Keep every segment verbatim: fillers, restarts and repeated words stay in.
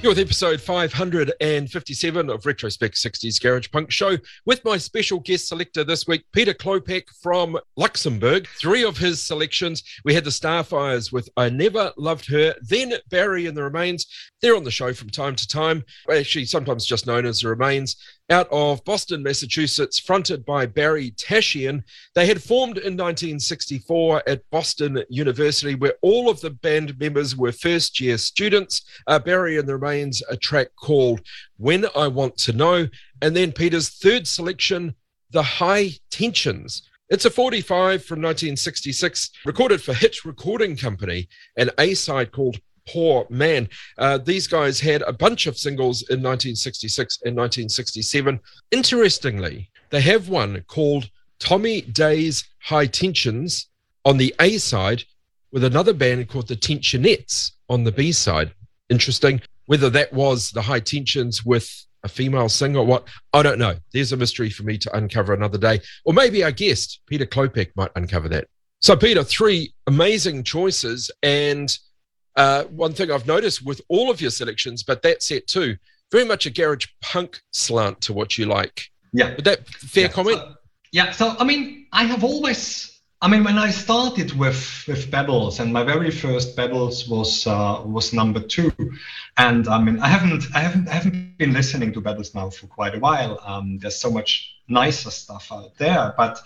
You're with episode five hundred fifty-seven of Retrospect sixties Garage Punk Show with my special guest selector this week, Peter Klopek from Luxembourg. Three of his selections. We had the Starfires with I Never Loved Her, then Barry and the Remains. They're on the show from time to time, actually sometimes just known as the Remains. Out of Boston, Massachusetts, fronted by Barry Tashian. They had formed in nineteen sixty-four at Boston University, where all of the band members were first-year students. Uh, Barry and the Remains, a track called When I Want to Know. And then Peter's third selection, The High Tensions. It's a forty-five from nineteen sixty-six, recorded for Hit Recording Company, an A-side called Poor Man. Uh, these guys had a bunch of singles in nineteen sixty-six and nineteen sixty-seven. Interestingly, they have one called Tommy Day's High Tensions on the A side, with another band called the Tensionettes on the B side. Interesting. Whether that was the High Tensions with a female singer or what, I don't know. There's a mystery for me to uncover another day. Or maybe our guest, Peter Klopek, might uncover that. So, Peter, three amazing choices. And Uh, one thing I've noticed with all of your selections, but that set too, very much a garage punk slant to what you like. Yeah. Would that fair yeah. comment? So, yeah. So, I mean, I have always, I mean, when I started with, with Pebbles, and my very first Pebbles was uh, was number two. And I mean, I haven't, I haven't, I haven't been listening to Pebbles now for quite a while. Um, there's so much nicer stuff out there, but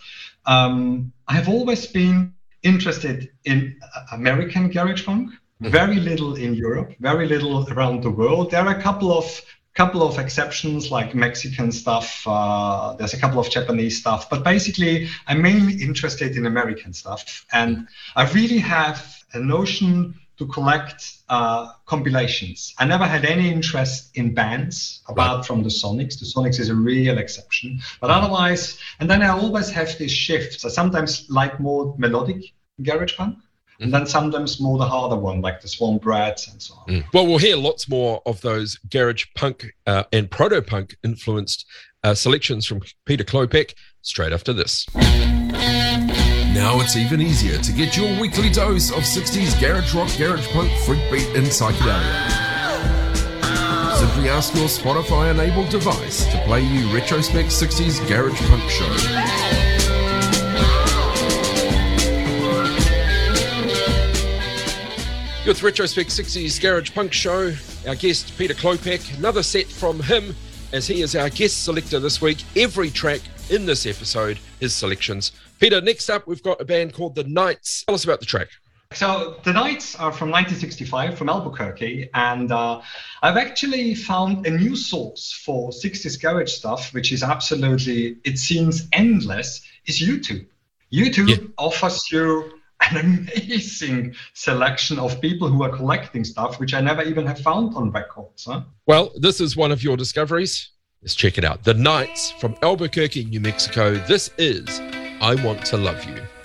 um, I have always been interested in American garage punk. Very little in Europe, very little around the world. There are a couple of couple of exceptions, like Mexican stuff. Uh, there's a couple of Japanese stuff, but basically, I'm mainly interested in American stuff. And I really have a notion to collect uh, compilations. I never had any interest in bands, apart from the Sonics. The Sonics is a real exception, but otherwise. And then I always have these shifts. I sometimes like more melodic garage punk. And then sometimes more the harder one, like the Swamp Rats and so on. Mm. Well, we'll hear lots more of those garage punk uh, and proto-punk influenced uh, selections from Peter Klopek straight after this. Now it's even easier to get your weekly dose of sixties garage rock, garage punk, freak beat and psychedelia. Simply ask your Spotify-enabled device to play you Retrospect sixties Garage Punk Show. With Retrospect sixties Garage Punk Show, our guest Peter Klopek, another set from him as he is our guest selector this week. Every track in this episode, his selections. Peter, next up we've got a band called The Knights. Tell us about the track. So The Knights are from nineteen sixty-five, from Albuquerque, and uh, I've actually found a new source for sixties garage stuff, which is absolutely, it seems endless, is YouTube. YouTube yeah. offers you an amazing selection of people who are collecting stuff, which I never even have found on records. Huh? Well, this is one of your discoveries. Let's check it out. The Knights from Albuquerque, New Mexico. This is I Want to Love You.